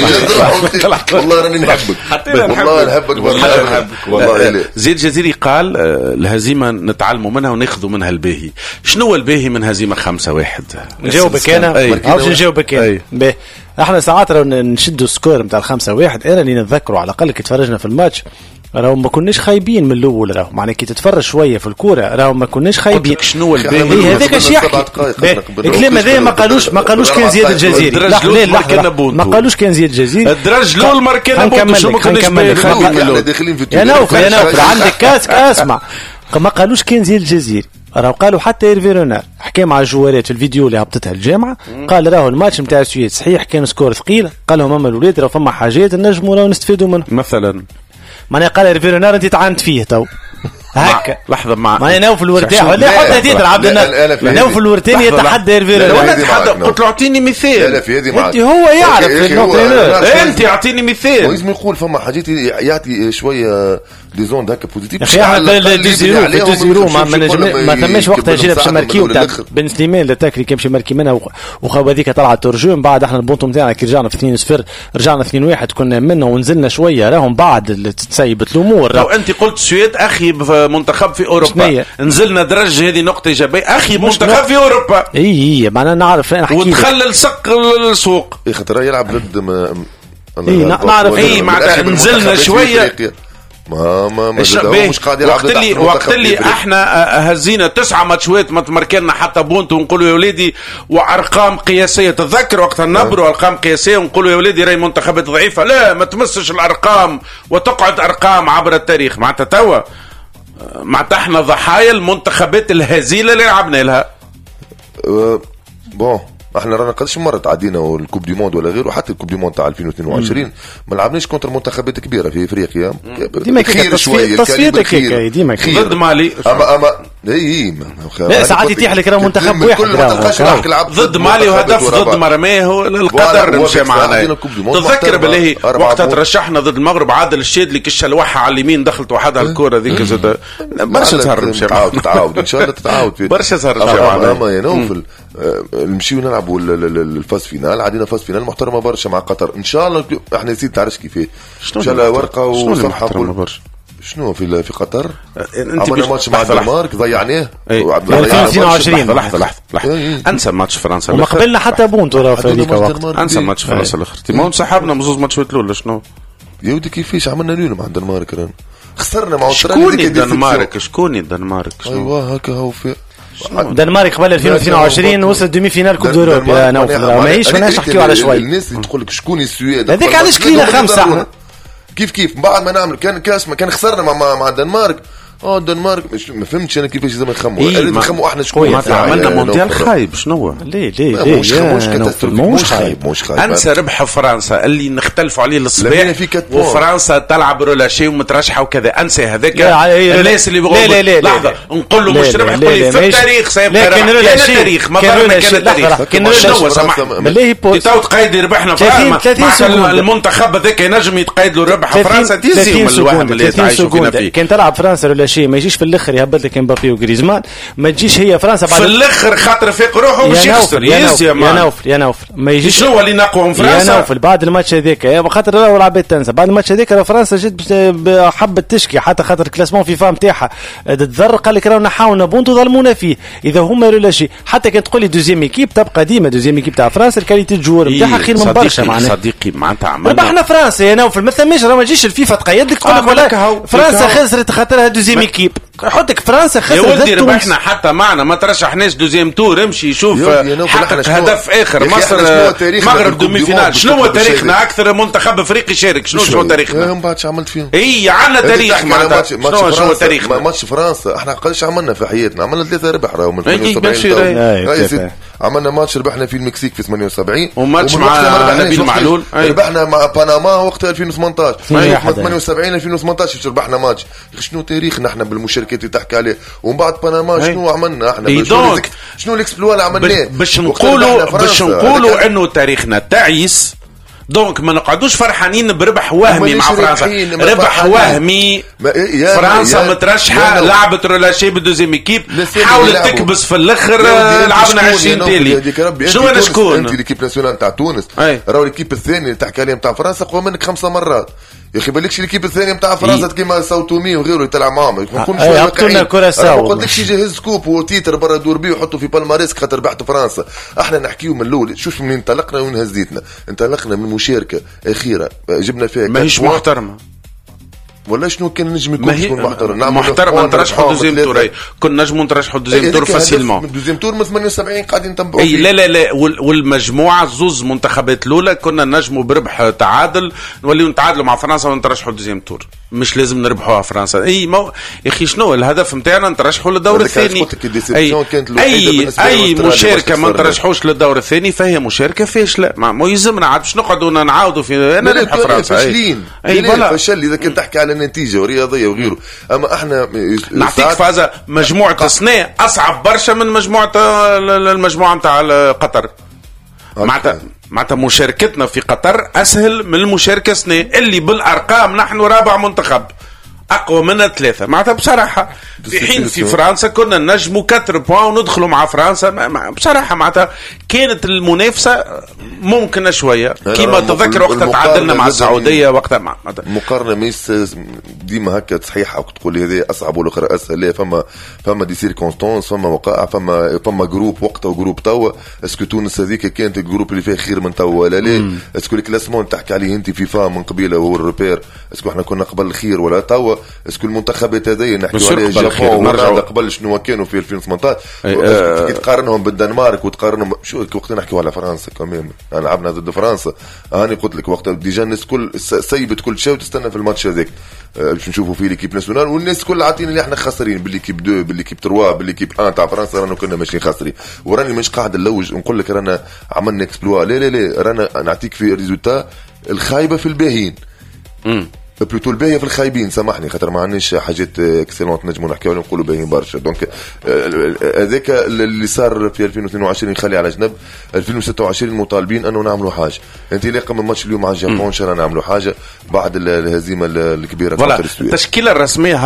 والله راني نحبك والله نحبك والله. زيد جزيري قال الهزيمه نتعلموا منها وناخذوا منها الباهي. شنو الباهي من هزيمه 5-1؟ نجاوبك انا عاوز نجاوبك انا. احنا ساعات نشدوا السكور نتاع 5-1. انا اللي نتذكره على الاقل كي تفرجنا في الماتش راهو ما كناش خايبين من الاول. راهو معناها كي تتفرج شويه في الكوره راهو ما كناش خايبين. شنو الباهي هذاك اش يحكي الكلام هذا ما قالوش كان زياد الجزيري. ما قالوش كان زياد الجزيري. الدرج الاول ماركينا بونتو ما كناش داخلين في يا نوفل عندك كاس اسمع ما قالوش كان زياد الجزيري. راهو قالوا حتى إيرفي رونار حكى مع الجوارات في الفيديو اللي هبطتها الجامعه قال راهو الماتش نتاع السويد صحيح كان سكور ثقيل. قال لهم اما الاولاد راهو فما حاجات نجموا راهو نستفيدوا منها مثلا. معناها قال إيرفي رونار انت تعانت فيه تو هكا لحظه مع ما نوفل الورتاني ولا حتى تيتر عبد نوفل الورتاني يتحدى إيرفي رونار. قلت له اعطيني مثال. انت هو يعرف انت اعطيني مثال. لازم يقول فما حاجات يعطي شويه دي زون هكا بوزيتيف. اخي احنا ديزيرو ما ثماش وقتها جينا باش نماركيو تاع بن سليمان لتاكلي كان باش يماركي منها وخاو هذيك طلعت ترجم. بعد احنا البونتو نتاعنا كي رجعنا في 2-0 رجعنا 2-1 كنا منه ونزلنا شويه راهم بعد تسيبت الامور. لو انت قلت السويد اخي منتخب في اوروبا نزلنا درج هذه نقطه ايجابيه اخي منتخب في اوروبا. اي معناها نعرف نحكي وتخلل سق السوق يا خاطر يلعب ضد نعرف معناتها نزلنا شويه ما مش قاعد يلعب وقت اللي احنا هزينا 9 ماتشات ما تمركنا حتى بونت ونقولوا يا ولادي وارقام قياسيه. تذكر وقتها نبروا ارقام قياسيه ونقولوا يا ولادي راهي منتخبات ضعيفه. لا ما تمسش الارقام وتقعد ارقام عبر التاريخ. معناتها توا معناتها احنا ضحايا المنتخبات الهزيله اللي لعبنا لها. بون احنا رانا قداش مره تعدينا الكوب دي موند ولا غيره. حتى الكوب دي موند تاع 2022 ما لعبناش كونتر منتخبات كبيره في افريقيا. ديما خير شويه تصفيتك ديما ضد مالي اما لا ساعات يتيح لك راه منتخب واحد ضد مالي وهدف ضد مرماه القدر مشى معنا. تذكر بالله وقتها ترشحنا ضد المغرب عادل الشادلي كش الوحه على اليمين دخلت وحدها الكره ذيك زاد برشا زهر مشى تعاود ان شاء الله تتعاود برشا زهر مشى معنا. اما يا نوفل نمشيو نلعبوا الفاز فينال. عندنا فاز فينال محترمه برشا مع قطر ان شاء الله. احنا نسيت تعرفش كيفاه ان شاء الله ورقه وصفحه شنو في قطر. عملنا ماتش مع الدنمارك ضيعناه 2022. لحظه انسى ماتش فرنسا وما قبلنا حتى بونتو راه في هذيك الوقت. انسى ماتش فرنسا الاخر تيمون سحبنا مزوز ماتشات الاولى. شنو يا ودي كيفاش عملنا اليوم مع الدنمارك رانا خسرنا مع شكون الدنمارك ايوه هكا هو في الدنمارك قبل 2022 وصل دومي فينال كوب دوروب. يا نوفل ماهيش ماناش نحكيو على شوي. الناس اللي تقول لك شكون السويد هذيك علاش كلينا 5 كيف بعد ما نعمل كان كاس ما كان خسرنا مع الدنمارك الدنمارك ما فهمتش انا كيفاش لازم نخموا احنا شكون عملنا مونديال خايب شنو ليه مش خايب انسى ربح فرنسا اللي نختلفوا عليه الصباح وفرنسا تلعب رولاشي ومترشحه وكذا انسى هذاك الناس اللي بيقولوا لحظه نقول له مش ربح يقول لي في التاريخ سيبقى التاريخ ما كان التاريخ شنو سامحني بالله تو تقيد ربحنا فرنسا المنتخب هذاك ينجم يتقيد له ربح فرنسا تيزيهم الوهم اللي تعيشوا فينا فيه كان تلعب فرنسا ولا شيء ما يجيش في الاخر يهبط لك امبابي وغريزمان ما تجيش هي فرنسا بعد في الاخر خاطر فيق روحه مش يخسر يا نوفل ما يجيش شنو اللي نقوى فرنسا يا نوفل بعد الماتش هذاك خاطر راهو العباد تنسى بعد الماتش هذاك فرنسا جت حبت تشكي حتى خاطر الكلاسمون فيفا نتاعها تتضرر قال لك راهو نحاول نبونتو ظلمونا فيه اذا هما ولا شيء حتى كان تقول لي دوزيام ايكيب تبقى ديما دوزيام ايكيب تاع فرنسا الكاليتي الجوار نتاعها خير من برشا معناها صديقي معناتها عملنا ربحنا فرنسا يا نوفل ما ثماش راه ما تجيش الفيفا تقيد لك تقول لك ولا فرنسا خسرت خاطرها دوزيام ايكيب حطك فرنسا خسرت يا ولدي ربحنا حتى معنا ما ترشحناش دوزيام تور امشي شوف حقق هدف اخر مصر مغرب دومي فينال شنو هو تاريخنا اكثر منتخب افريقي شارك شنو تاريخنا من بعد عملت فيهم اي عندنا تاريخ معناتها شنو تاريخنا ماتش فرنسا احنا قلش عملنا في حياتنا عملنا 3 ربح راهو من 78 عملنا ماتش ربحنا في المكسيك في 78 وماتش مع نبيل معلول ربحنا مع بنما وقت 2018 78 2018 ربحنا ماتش شنو تاريخنا احنا بالمشاركات اللي تحكي عليه ومن بعد بنما شنو عملنا احنا شنو الاكسبلوا اللي عملناه باش نقولوا انه تاريخنا تعيس دونك ما نقعدوش فرحانين بربح وهمي مع فرنسا ربح وهمي فرنسا مترشحه لعبت رولاشي بالدوزيام ايكيب حاولت تكبس في الاخر لعبنا 20 تالي شنو انا شكون انت ليكيب ناسيونال تاع تونس راهو ليكيب الثاني اللي تحكي عليه تاع فرنسا قوى منك 5 مرات يا اخي بالكش ليكيب الثانيه نتاع فرنسا كيما ساوتومي وغيره يتلعب معاهم يكون شويه واقعيين ما قلتلكش يجهز كوب وتيتر برا دور بيه ويحطوا في بالماريس خاطر بعتوا فرنسا احنا نحكيو من الاول شوف منين انطلقنا وين هزيتنا انطلقنا من مشاركه اخيره جبنا فيها ماهيش محترمه ولا شنو كان نجم يكون محترم نترشحوا دوزيام تور كنا نجموا نترشحوا دوزيام تور فاسيلمون دوزيام تور من 78 قاعدين نتبعوا اي لا والمجموعه زوز منتخبات الاولى كنا نجموا بربح تعادل نوليو نتعادلوا مع فرنسا ونترشحوا دوزيام تور مش لازم نربحوها فرنسا اي يا اخي شنو الهدف نتاعنا نترشحوا للدور الثاني اي مشاركه ما نترشحوش للدور الثاني فهي مشاركه فاشله ما يلزمنا عاد باش نقعدوا نعاودوا في انا نربح فرنسا فاشلين فشل اذا كنت تحكي على النتيجه ورياضيه وغيره اما احنا نعطيك فازه مجموعه السنه اصعب برشا من المجموعه نتاع قطر معناتها مشاركتنا في قطر اسهل من المشاركه السنه اللي بالارقام نحن رابع منتخب اقوى منها 3 معناتها بصراحه في حين في فرنسا كنا نجموا 4 بوان وندخلوا مع فرنسا بصراحه معناتها كانت المنافسه ممكنه شويه كيما تذكر وقت تعادلنا مع السعوديه وقتها مقارنه ميس ديما هكا صحيحه وتقول هذه اصعب والاخرى اسهل لا فما دي سيركونستانس فما وقائع فما جروب وقتها وجروب توا اسكو تونس هذيك كانت الجروب اللي فيه خير من توا ولا لا اسكو الكلاسمون تحكي عليه انت فيفا من قبيله وهو الروبير اسكو احنا كنا قبل الخير ولا توا اسكو المنتخبات هذه نحكي عليها اليابان قبل شنو كانوا في 2018 تقارنهم بالدنمارك وتقارنهم شو وقت نحكيوا على فرنسا كمان لعبنا ضد فرنسا هاني قلت لك وقت ديجا الناس كل سيبت كل شيء وتستنى في الماتش هذاك باش نشوفوا فيه ليكيب ناسيونال والناس كل عاطين اللي احنا خاسرين بالليكيب 2 بالليكيب 3 بالليكيب 1 تاع فرنسا رانا كنا ماشيين خاسرين وراني مش قاعد نلوج نقول لك رانا عملنا اكسبلوا لا رانا نعطيك في ريزولتا الخايبه في الباهين بلوتو الباهيه في الخايبين سامحني خاطر ما عندناش حاجات اكسلونت نجموا نحكيو ولا نقولوا باهيين برشا دونك هذاك اللي صار في 2022 نخلي على جنب 2026 مطالبين انه نعملوا حاجه انت لاقى من ماتش اليوم مع اليابان ان شاء الله نعملوا حاجه بعد الهزيمه الكبيره في التشكيله الرسميه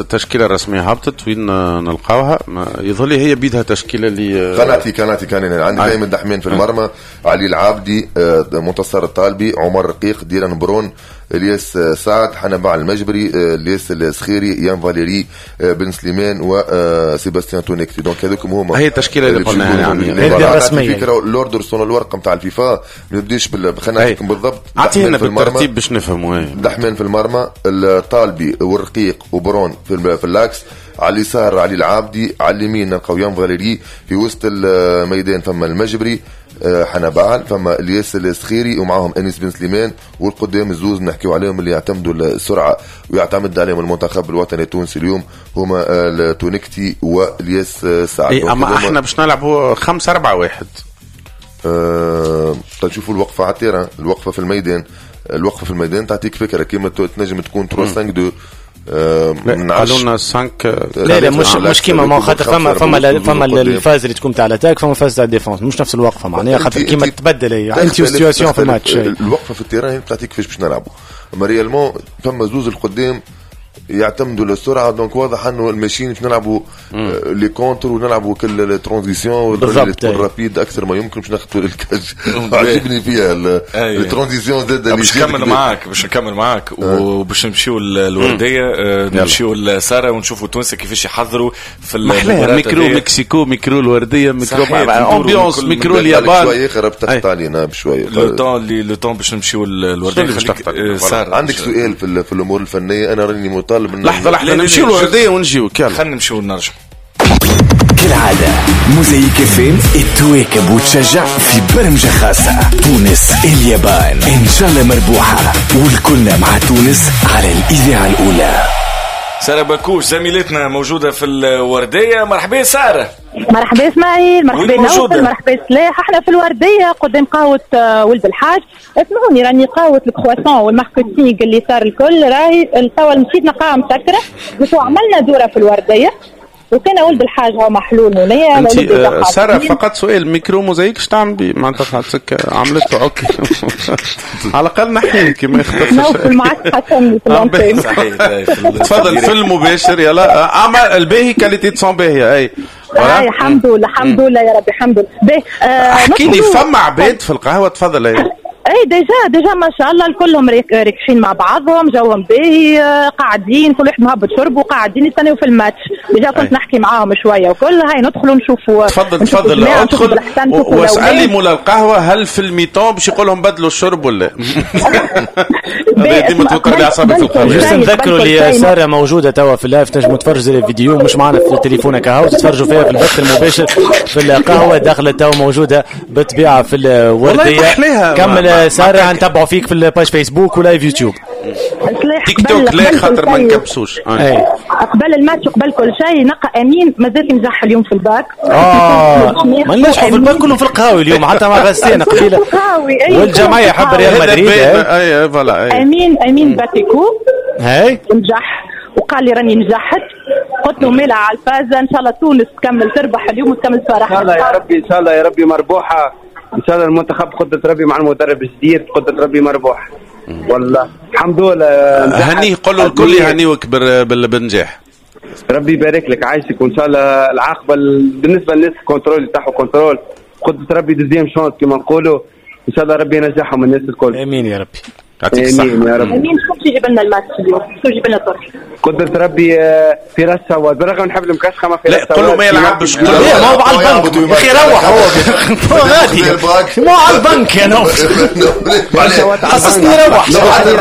هبطت وين نلقاوها يظهر لي هي بيدها تشكيله اللي كان عندي دائما دحمين في المرمى علي العابدي منتصر الطالبي عمر رقيق ديران برون الياس سعد حنبع المجبري الياس السخيري يان فاليري بن سليمان وسيباستيان تونيكتي دونك هذوكم هما هي التشكيله اللي قلناها يعني هذه الرسميه فكره الاوردر صون الورقه نتاع الفيفا ما نبداش خلينا نحكم بالضبط اعطينا بالترتيب باش نفهموا دحمان في المرمى الطالبي والرقيق وبرون في اللاكس على اليسار علي العابدي، على اليمين نلقاو يان فاليري، في وسط الميدان فما المجبري حنبعل، فما الياس السخيري ومعهم انيس بن سليمان، والقدام الزوز نحكيو عليهم اللي يعتمدوا السرعه ويعتمد عليهم المنتخب الوطني التونسي اليوم هما التونكتي والياس سعد. اما احنا باش نلعبوا 5-4-1. تشوفوا الوقفه على التيران، الوقفه في الميدان، الوقفه في الميدان تعطيك فكره كيما تنجم تكون 3-5-2. قالوا لنا 5. لا مش كيما ما خاطر فما الفاز اللي تكون تاع الاتاك، فما فاز تاع الديفونس، مش نفس الوقفه معناها خاطر كيما تبدل هي انت سيتواسيون في الماتش. الوقفه في التيران تعطيك كيفاش باش نلعبوا، اما ريالمون فما زوز القدام يعتمدوا للسرعه، دونك واضح انه الماشيين باش نلعبوا لي كونتر ونلعبوا كل الترانزيسيون واللي تكون رابيد اكثر ما يمكن باش ناخذوا الكاج. عجبني فيها الترانزيسيون زاد. باش نكمل معاك وباش نمشيو الورديه، نمشيو لساره ونشوفوا تونس كيفاش يحضروا في ميكرو مكسيكو، ميكرو الورديه، ميكرو امبيونس، ميكرو اليابان شويه خرب تحت علينا بشويه لو طون باش نمشيو الورديه. ساره عندك سؤال في الامور الفنيه؟ انا راني مطالب لحظة نمشيو الوردية ونجيو. خلينا نمشيو ونرجع. كالعادة موزايك فين تواكب وتشجع في برمجة خاصة. تونس اليابان إن شاء الله مربوحة، والكلنا مع تونس على الإذاعة الأولى. سارة باكوش زميلتنا موجودة في الوردية. مرحبا سارة. مرحبا اسماعيل، مرحبا نوفل، مرحبا سلاح. احنا في الوردية قدام قهوة ولد الحاج. اسمعوني راني قهوة الكرواسون والماركتينغ اللي صار الكل راهي التوا مشيت نلقاها مسكرة. عملنا دورة في الوردية وكان ولد الحاج هو محلول هنا. انت ساره فقط سؤال، ميكرو موزايك اش تعمل بيه معناتها سكه عملته اوكي على الاقل نحيي كيما يخطفش نوصل معك حسن في تفضل في المباشر يلا. اعمل الباهي كاليتي صون باهيه. اي الحمد لله الحمد لله يا ربي الحمد لله. احكي لي فما عباد في القهوه؟ تفضل. اي ديجا ما شاء الله الكلهم راكشين مع بعضهم، جوهم باهي، قاعدين كل واحد مهبط شرب وقاعدين يستناو في الماتش. ديجا كنت نحكي معاهم شويه وكل هاي ندخلوا نشوفوا. تفضل ادخل واسالي مولا القهوه هل في الميتون باش يقول لهم بدلوا الشرب ولا ديما توتر لي اعصابي في القهوه. جست نذكروا لي ساره موجوده توا في اللايف، تنجموا تفرجوا الفيديو مش معنا في تليفونك هاو، تتفرجوا فيها في البث المباشر في القهوه. دخلت توا موجوده بالطبيعه في الورديه. كمل ساره، نتابعوا فيك في الباج فيسبوك ولايف يوتيوب تيك توك. لا خاطر ما نكبسوش. قبل الماتش وقبل كل شيء نقى امين مازال نجح اليوم في الباك. ما نجحوا في الباك كلهم في القهاوي اليوم، حتى مع غسان قبيله والجمعيه حب ريال مدريد. اي فوالا. امين باتيكو هاي نجح وقال لي راني نجحت. قلت له ميلا على الفازه، ان شاء الله تونس تكمل تربح اليوم وتكمل فرح. ان شاء الله يا ربي، ان شاء الله يا ربي مربوحه. ان شاء الله المنتخب قدرة ربي مع المدرب الجديد قدرة ربي مربوح. والله الحمد لله. هنيه قولوا الكل يهنيوك بالنجاح. ربي يبارك لك عايشك، وان شاء الله العاقبه بالنسبه للناس الكنترول تاعهم كنترول قدرة ربي دوزيام شونس كما نقولوا. ان شاء الله ربي ينجحهم الناس الكل. امين يا ربي. يعطيك الصحة يا رب. امين. شو تجيب لنا الماتش اليوم؟ شو تجيب لنا تركيا؟ قدرة ربي في راس سواد، بالرغم نحب المكاشخه ما في راس سواد. لا كله ما يلعبش. ما هو على البنك يا اخي، روح هو غادي مو على البنك يا نوف. حسسني روح.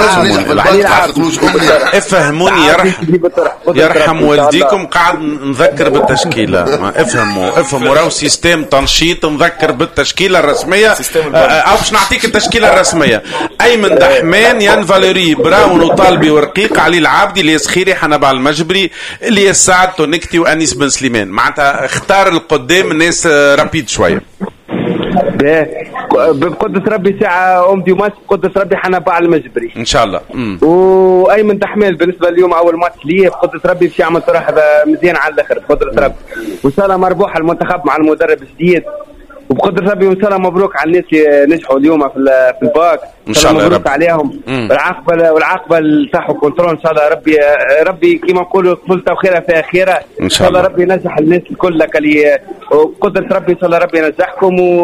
افهموني يرحم والديكم. قاعد نذكر بالتشكيله. افهموا راهو سيستم تنشيط نذكر بالتشكيله الرسميه. باش نعطيك التشكيله الرسميه: ايمن دحمان، يان فاليري، براون وطالبي ورقيق، علي العابدي، الياس خيري، حنبع المجبري، الياس سعد، تونكتي، وانيس بن سليمان. معناتها اختار القدام الناس رابيد شويه. بقدرة ربي ساعة أمدي وماتش بقدرة ربي حنبع المجبري إن شاء الله. وأيمن تحميل بالنسبة اليوم أول ماتش ليه بقدرة ربي باش يعمل طرح مزيان على الآخر بقدرة ربي. وإن شاء الله مربوحة المنتخب مع المدرب الجديد، وبقدر ربي وان شاء الله مبروك على الناس اللي نجحوا اليوم في الباك. ان شاء الله مبروك عليهم. والعاقبه تاعهم كنترول ان شاء الله. ربي كيما نقولوا قبلتها وخيرها فيها خيرها. ان شاء الله ربي ينجح الناس الكل اللي وقدرة ربي ان شاء الله ربي ينجحكم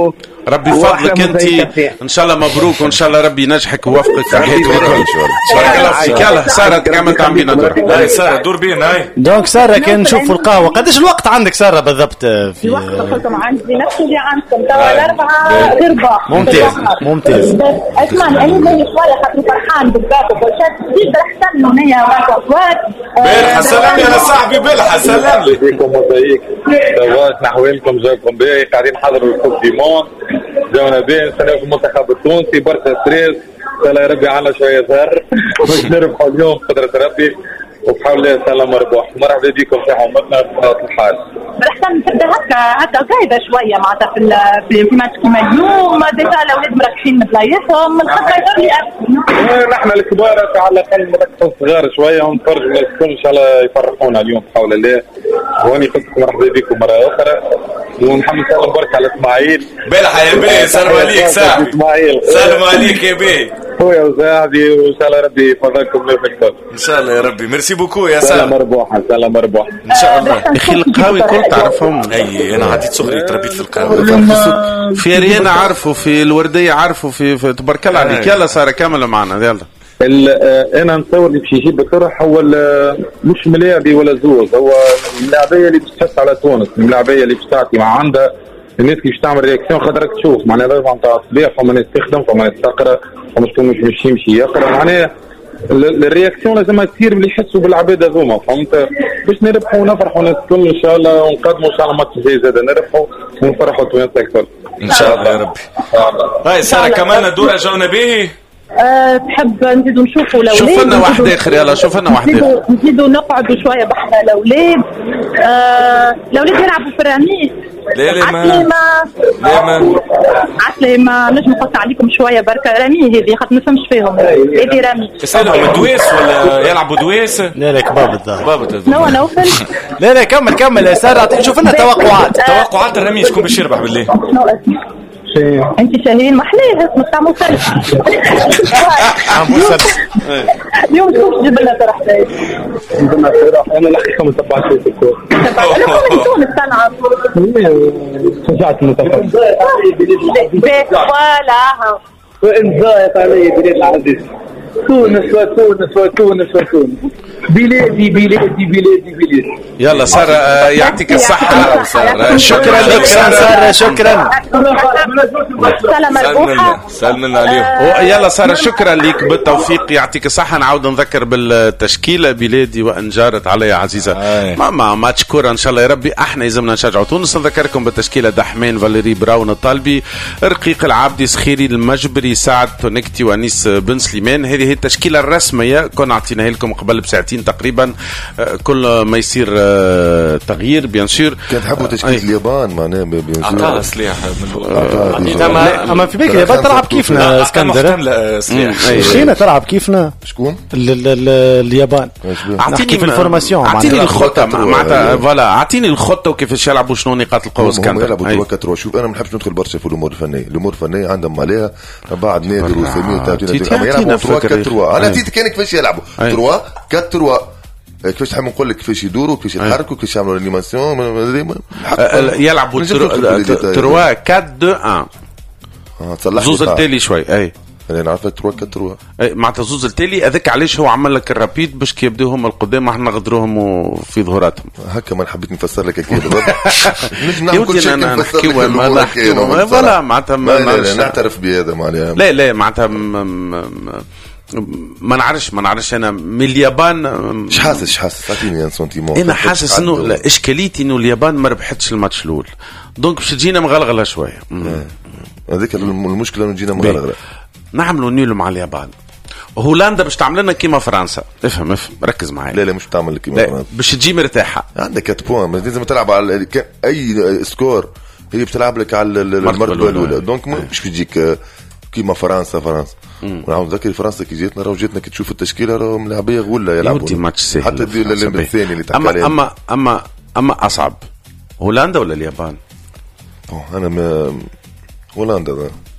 ربي يفضلك انت ان شاء الله، مبروك وان شاء الله ربي ينجحك ويوفقك في حياتك الكل. بارك الله فيك. يلا ساره تكمل تعمل بينا دور. هاي ساره دور بينا. هاي دونك ساره كان نشوفوا القهوه قداش الوقت عندك ساره بالضبط؟ في الوقت قلتم عندي نفس اللي عندكم توا الاربعه تربح. ممتاز. اسمعني انا زي شويه خاطر فرحان بالذات وكل شيء جديد احسن له نيه واصوات. بلحة سلام يا صاحبي بلحة سلام لي. فيكم موزايك دوات نحوالكم جاكم باهي قاعدين نحضروا الكوب دي مون جاونا باهي نستناو في المنتخب التونسي برشا ستريس الله يا ربي عنا شويه زهر باش نربحوا اليوم بقدرة ربي وبحول الله ان شاء الله مربوح. مرحبا بكم في حومتنا في الحال. بالاحسن تبدا هكا قاعده شويه معناتها في ماتش كيما اليوم ديجا الاولاد مركزين مبلايصهم الخطه يضل نحن الكبار على الاقل نركزوا الصغار شويه ونتفرجوا الناس الكل ان شاء الله يفرحونا اليوم بحول الله. واني قلت لكم مرحبا بكم مره اخرى ونحمد سلام برك على اسماعيل. بلحة يا بيه سلام عليك صاحبي. سلام عليك يا بيه خويا وصاحبي وان شاء الله ربي يفضلكم اكثر ان شاء الله يا ربي. ميرسي بوكو يا سلام مربوحه. سلام مربوح ان شاء الله. يا اخي القهوي كل تعرفهم. اي انا عديت صغري تربيت في القهوه في ريانا عارفه، في الورديه عارفه، في تبارك الله عليك. يلا ساره كمل معنا يلا. انا نتصور اللي باش يجيب الطرح هو مش ملاعبي ولا زوز، هو اللاعبيه اللي باش تحس على تونس، اللاعبيه اللي باش تعطي مع عندها الناس كيف تعمل رياكسيون. خاطرك تشوف معناها لازم نتاع الصبيح فما ناس تخدم فما ناس تقرا فما شكون مش يمشي يقرا. معناها الرياكسيون لازم تصير اللي يحسوا بالعباد هذوما فهمت باش نربحوا ونفرحوا الناس الكل ان شاء الله ونقدموا ان شاء الله ماتش جاي زاد نربحوا ونفرحوا التوانسه اكثر ان شاء الله يا ربي. هاي ساره كمان الدور جاونا به. تحب نزيدوا نشوفوا الاولاد؟ شوف لنا واحد اخر. يلا شوف لنا واحد اخر. نزيدوا نقعدوا شويه بحث الاولاد. الاولاد يلعبوا في الرميس. عسلامة نجم نقص عليكم شويه بركه. رمي هذه خاطر ما نفهمش فيهم. هذه رمي تسالهم دويس ولا يلعبوا دويس؟ لا كباب الظاهر. نوفل. لا كمل يا ساره. شوف لنا توقعات الرمي شكون باش يربح بالله؟ انت شاهين محليه اسمك تاع مسلسل. اليوم شوف جيب لنا طرح انا الحقيقه ما تبعتش في الكوره. انا تونس تلعب. شجعت المنتخب. فوالا انزايت علي بلاد العزيز. تونس بلادي. يلا سارة يعطيك الصحة. شكرا لك سارة. شكرا. سلام مربوحة. سلمنا عليهم. يلا سارة شكرا لك بالتوفيق يعطيك الصحة. نعود نذكر بالتشكيلة بلادي وان جارت علي عزيزة مع ماتش كورة ان شاء الله يا ربي. احنا يلزمنا نشجعوا تونس. نذكركم بالتشكيلة: دحمان، فاليري براون الطالبي، رقيق العابدي، سخيري المجبري، سعد تونكتي، وانيس بن سليمان. هذه هي التشكيلة الرسمية كنا عطيناها لكم قبل بساعتين تقريبا. كل ما يصير تغيير بيان سور. كان تحبوا تشكيل اليابان معناها بيان سور عطاها سلاح اما في بالك اليابان تلعب كيفنا اسكندر. مشينا تلعب كيفنا. شكون اليابان؟ اعطيني في الفورماسيون. اعطيني الخطه معناتها فوالا. اعطيني الخطه وكيفاش يلعبوا شنو نقاط القوه اسكندر. يلعبوا توا. شوف انا ما نحبش ندخل برشا في الامور الفنيه. الامور الفنيه عندهم عليها بعد نادر وسمير تعطينا يلعبوا 3-4. انا عطيتك كان كيفاش يلعبوا 3-4. كيفاش نحب نقول لك كيفاش يدوروا كيفاش يتحركوا كيفاش يعملوا الانيماسيون. يلعبوا 3-4-2-1. زوز التالي شوي. اي انا عارفه 3-4. اي معناتها زوز التالي هذاك علاش هو عمل لك الرابيد باش كي يبداو هما القدام احنا نغدروهم في ظهوراتهم. هكا ما حبيت نفسر لك كيف بالضبط. نجم نعمل كل شيء نحكيو ما فوالا معناتها نعترف بهذا معناها. لا معناتها ما نعرفش انا من اليابان. مش حاسس اعطيني ان سنتيمون. انا حاسس انه اشكاليتي انه اليابان ما ربحتش الماتش الاول دونك باش تجينا مغلغله شويه. هذيك المشكله انه جينا مغلغله. نعملوا نيلو مع اليابان. هولندا باش تعمل لنا كيما فرنسا. افهم ركز معايا. لا مش تعمل كيما فرنسا. باش تجي مرتاحه. عندك 4 بوان لازم تلعب على اي سكور. هي باش تلعب لك على المرتبه الاولى دونك مش بتجيك كيما فرنسا. ونعاود نذكر فرنسا كي جاتنا جاتنا كي تشوف التشكيله راهم لاعبيه غوله يلعبوا ماتش سهل حتى الثاني اللي تحكي عليه. اما اصعب هولندا ولا اليابان؟ انا هولندا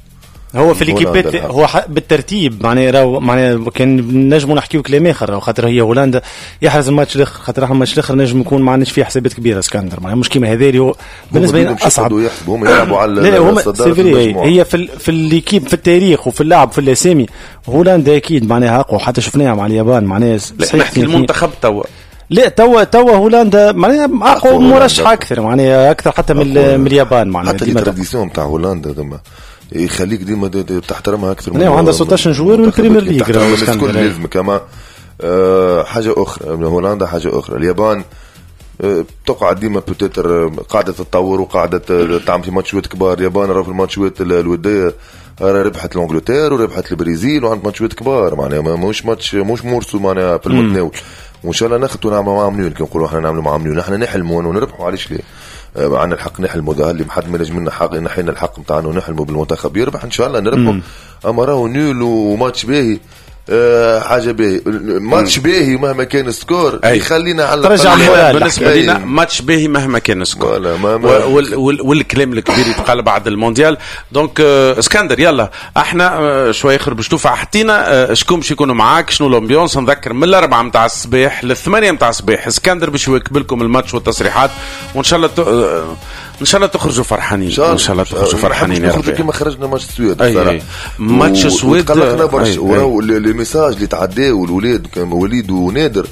هو في ليكيبات هو بالترتيب معناها كان نجموا نحكيو كلام اخر خاطر هي هولندا يحرز الماتش الاخر خاطر الماتش الاخر نجم يكون ما عندناش فيه حسابات كبيره اسكندر معناها مش كيما هذا اللي هو بالنسبه لي اصعب. هم يلعبوا على لا هم هي في الليكيب في التاريخ وفي اللعب في الاسامي هولندا اكيد معناها اقوى حتى شفناها مع اليابان معناها نحكي المنتخب توا لا توا هولندا معناها اقوى مرشح اكثر معناها اكثر حتى من اليابان معناها حتى التراديسيون تاع هولندا ديما يخليك ديما تحترمها اكثر من عندها 16 جوار من البريمير ليج كل لازم كما حاجه اخرى من هولندا حاجه اخرى اليابان تقعد ديما بوتيتر قاعده تتطور وقاعده تعمل في ماتشات كبار. اليابان راه في الماتشات الوديه ربحت الانجلترا وربحت البرازيل وعند ماتشات كبار معناها مش ماتش مش مورسو معناها في المتناول وان شاء الله ناخذ ونعملوا معهم مليون كي نقولوا احنا نعملوا معهم مليون احنا نحلموا ونربحوا علاش ليه عندنا الحق نحلموا ده اللي حد ما نجم لنا حق نحينا الحق نتاعنا ونحلموا بالمنتخب يربح ان شاء الله نربحوا. اما راهو نيل وماتش باهي حاجه باهي ماتش باهي مهما كان السكور يخلينا على ترجع بالنسبه لنا ماتش باهي مهما كان السكور والكلام الكبير يتقال بعد المونديال. دونك اسكندر يلا احنا شويه خير باش توفى حطينا شكون باش يكونوا معاك شنو الامبيونس. نذكر من 4 متاع الصباح ل 8 متاع الصباح اسكندر باش يواكب لكم الماتش والتصريحات وان شاء الله ان شاء الله تخرجوا فرحانين ان شاء الله تخرجوا فرحانين يا رب كما خرجنا ماتش السويد بصراحه ماتش السويد قلقنا برشا الميساج اللي تعداو الولاد كان وليد ونادر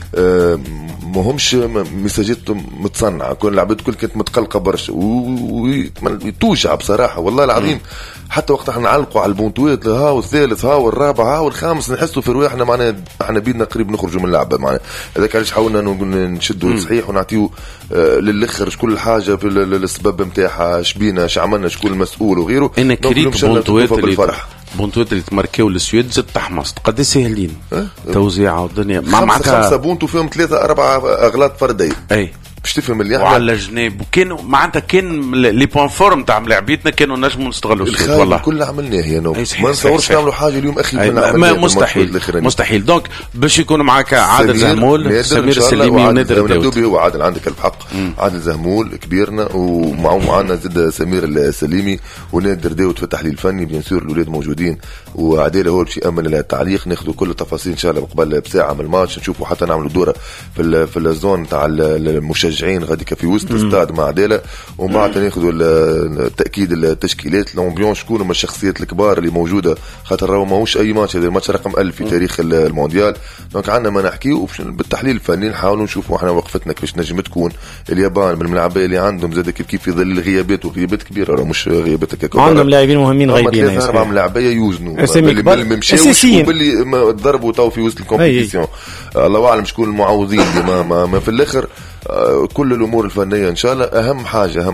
ما همش مساجات متصنعه كل لعبت كل كانت متقلقه برشا وتوجع بصراحه والله العظيم. حتى وقت احنا نعلقوا على البونتوات ها والثالث ها والرابع ها والخامس نحسوا في رواحنا معناها احنا بيدنا قريب نخرجوا من اللعبه معناها هذاك علاش حاولنا نشدوا صحيح ونعطيو للاخر كل حاجه في السبب نتاعها شبينا شعملنا شكون المسؤول وغيره. انا كريت بونتوات اللي تماركيو للسويد زدت تحمصت قد سهلين توزيعه والدنيا مع 5 بونتو فيهم 3 4 اغلاط فرديه باش تفهم اللي وعلى جناب وكانوا معناتها كان لي بوين فورم تاع لاعبيتنا كانوا نجموا نستغلوا السويد والله كل عملناه هنا ما نصورش نعملوا حاجه اليوم اخي مستحيل. دونك باش يكونوا معك عادل زهمول سمير السليمي ونادر الداود. هو عادل عندك الحق عادل زهمول كبيرنا ومعنا زاد سمير السليمي ونادر الداود في التحليل الفني بيان سور الاولاد موجودين وعداله هو باش يامن التعليق ناخذوا كل التفاصيل ان شاء الله قبل بساعه من الماتش نشوفوا حتى نعملوا دوره في الزون تاع المشجعين غادي في وسط الاستاد مع عداله ومن بعد ناخذوا التاكيد التشكيلات الامبيونس شكون من الشخصيات الكبار اللي موجوده خاطر راهو ماهوش اي ماتش هذا الماتش رقم 1000 في تاريخ المونديال. دونك عندنا ما نحكيو بالتحليل الفني نحاولوا نشوفوا احنا وقفتنا كيفاش نجم تكون. اليابان من الملاعبيه اللي عندهم زاد كيف في ظل الغيابات وغيابات كبيره راه مش غيابات هكاك عندهم لاعبين مهمين غايبين 4 ملاعبيه يوزنوا اللي مشاوش وباللي ضربوا تو في وسط الكومبيتيسيون الله اعلم شكون المعوضين ما في الاخر كل الامور الفنيه ان شاء الله. اهم حاجه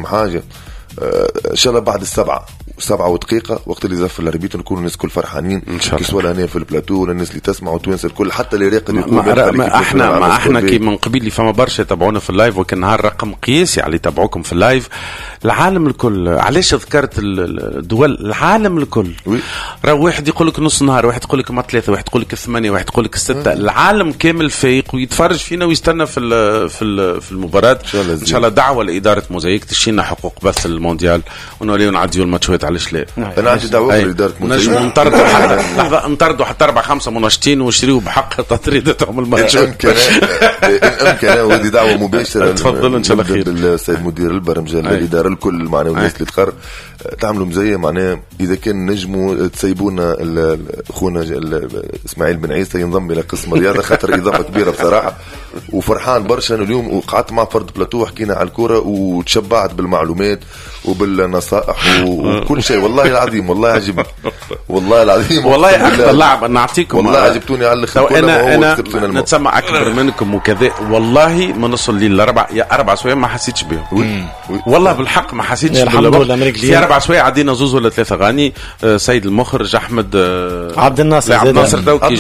ان شاء الله بعد 7 ودقيقة وقت اللي زف الاربيط نكون الناس كل فرحانين كسوا هنا في البلاتو ولا الناس اللي تسمع وتوانس الكل حتى اللي راقد احنا كي من قبل اللي فما برشا يتابعونا في اللايف وكان نهار رقم قياسي على يتابعوكم في اللايف العالم الكل. علاش ذكرت الدول العالم الكل راه واحد يقول لك نص نهار واحد يقول لك ما 3 واحد يقول لك 8 واحد يقول لك 6 العالم كامل فايق ويتفرج فينا ويستنى في المباراة ان شاء الله. دعوة لإدارة موزايك تشينا حقوق بث المونديال ونوليو نعديو الماتشات علاش لا. انا عندي دعوه لاداره نجم نطردوا حتى لحظه نطردوا حتى 4-5 مناشطين ونشريوا بحق تطريدتهم الماتشات يمكن ودي دعوه مباشره تفضل ان شاء الله خير السيد مدير البرمجه الاداره الكل معناه والناس اللي تقر تعملوا مزيه معناه اذا كان نجموا تسيبونا اخونا اسماعيل بن عيسى ينضم الى قسم الرياضه خاطر اضافه كبيره بصراحه وفرحان برشا اليوم وقعدت مع فرد بلاتو حكينا على الكره وتشبعت بالمعلومات وبالنصائح وكل شيء والله العظيم والله عجبني والله العظيم والله اكبر لاعب نعطيكم والله عجبتوني على الاخر. انا نتسمى اكبر منكم وكذا والله ما نوصل لي 4 سوايع ما حسيتش بهم والله بالحق ما حسيتش بهم. في 4 سوايع عدينا 2 ولا 3 اغاني سيد المخرج احمد عبد الناصر دوكي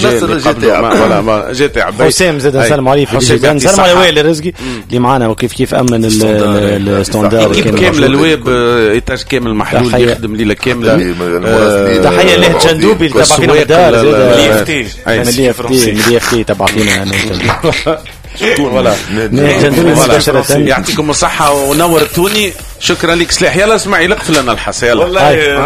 جاتي عبيد حسام زاد نسلم عليه في نسلم على وائل الرزقي اللي معنا وكيف امن الستاندار كامل الويب ايتاج كامل محلول يخدم ليله كامله. تحيه له جندوبي اللي تبع فينا مدار مليفتي تبع فينا شكون ولا يعطيكم الصحه ونورتوني شكرا لك سلاح. يلا اسماعيل اقفل لنا الحس. يلا والله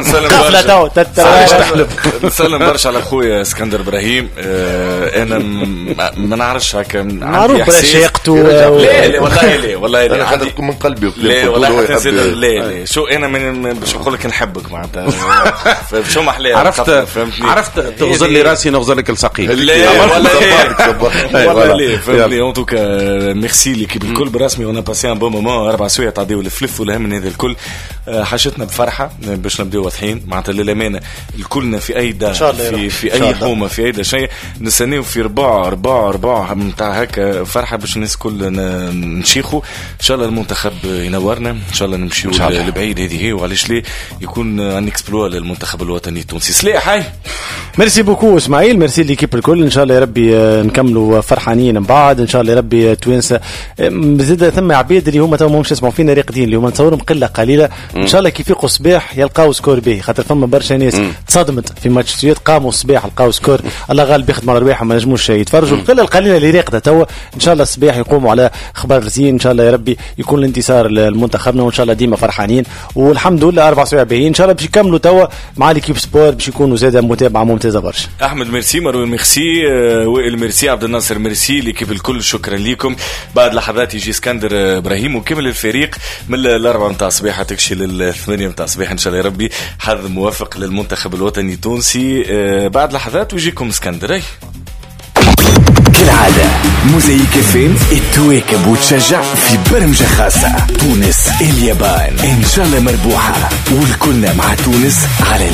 نسلم برشا على خويا اسكندر ابراهيم. انا ما نعرفش هكا معروف برشاقته. لا والله انا حتى تكون من قلبي. لا والله لا شو انا باش نقول لك نحبك معناتها شو ما احلى. عرفت تغزل لي راسي نغزل لك الساقين. لا والله لا فهمتني. ان توكا ميرسي ليكيب الكل برسمي. وانا باسي ان بون مومون 4 سوايع تعديو الفلف والهم من هذا الكل. حاشتنا بفرحه باش نبداو واضحين معناتها للامانه الكلنا في اي دار في اي حومه في اي شيء نستناو في ربع نتاع هكا فرحه باش الناس كل نشيخوا ان شاء الله. المنتخب ينورنا ان شاء الله نمشيو لبعيد. هذه هي وعلاش ليه يكون ان اكسبلوا للمنتخب الوطني التونسي. سلاح هاي ميرسي بوكو اسماعيل. ميرسي ليكيب الكل. ان شاء الله يا ربي نكملوا فرحانين من بعد ان شاء الله يا ربي. توانسه زاد ثم عبيد اللي هما تو مش يسمعوا فينا راقدين اللي هما نتصورهم قله قليله ان شاء الله كيف يفيقوا الصباح يلقاو سكور باهي. خاطر فما برشا ناس تصدمت في ماتش السويد قاموا الصباح لقاو سكور الله غالب يخدموا على رواحهم ما نجموش يتفرجوا. القله القليله اللي راقده توا ان شاء الله الصباح يقوموا على خبر زين ان شاء الله يا ربي. يكون الانتصار لمنتخبنا وان شاء الله ديما فرحانين والحمد لله 4 سوايع باهيين ان شاء الله باش يكملوا توا مع ليكيب سبور باش يكونوا زاده متابعه ممتازه برشا. احمد ميرسي، مروان ميرسي، وائل ميرسي، عبد الناصر ميرسي، ليكيب الكل شكرا لكم. بعد لحظات يجي اسكندر ابراهيم وكمل الفريق من 4 نتاع الصباح تكشي 8 نتاع الصباح ان شاء الله يا ربي. حظ موفق للمنتخب الوطني التونسي. بعد لحظات ويجيكم اسكندر. كالعادة موزايك فين تواكب وتشجع في برمجة خاصة. تونس اليابان إن شاء الله مربوحة والكلنا مع تونس على